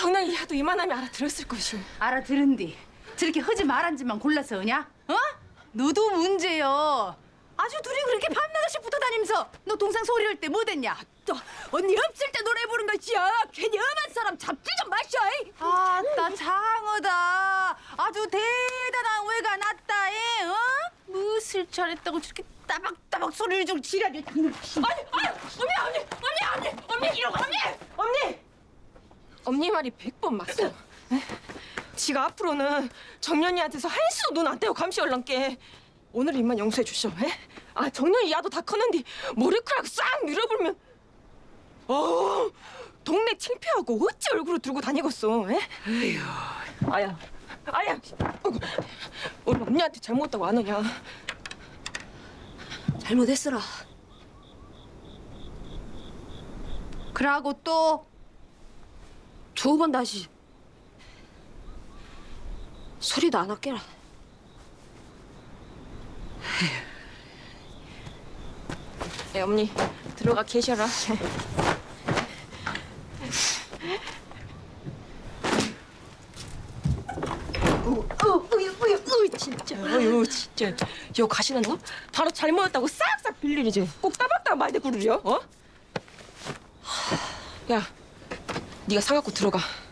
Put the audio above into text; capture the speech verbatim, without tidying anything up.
정년이 야도 이만하면 알아들었을 것이오. 알아들은디. 저렇게 허지 말한지만 골라서 오냐? 어? 너도 문제여. 아주 둘이 그렇게 밤낮없이 붙어다니면서 너 동생 소리 할 때 뭐됐냐? 또 언니 없을 때 노래 부른 것이야. 괜히 엄한 사람 잡지 좀 마셔. 아따 장어다. 아주 대단한 외가 났다. 에? 어? 무엇을 잘했다고 저렇게 따박따박 소리를 좀 지랄이. 아니, 아니, 언니, 언니, 언니, 언니, 언니, 이러고 언니, 언니. 언니 말이 백 번 맞소. 에? 지가 앞으로는 정년이한테서 한 수도 눈 안 떼고 감시 얼렁게 오늘 입만 용서해 주시오. 에? 아, 정년이 야도 다 컸는데 머리카락 싹 밀어불면 어 동네 창피하고 어찌 얼굴을 들고 다니겠어. 에? 에휴, 아야, 아야. 어이구, 오늘 언니한테 잘못했다고 안 하냐? 잘못했어라. 그러고 또 두 번 다시 소리도 안 할게라. 에, 어머니 들어가 계셔라. 어이 진짜, 어유 진짜. 요 가시는 거 바로 잘못했다고 싹싹 빌리리지. 꼭 따박따박 말대꾸를요. 어? 야, 네가 사갖고 들어가.